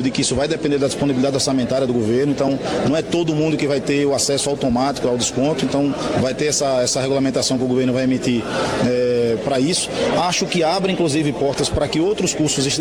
de que isso vai depender da disponibilidade orçamentária do governo, então não é todo mundo que vai ter o acesso automático ao desconto, então vai ter essa regulamentação que o governo vai emitir para isso. Acho que abre, inclusive, portas para que outros cursos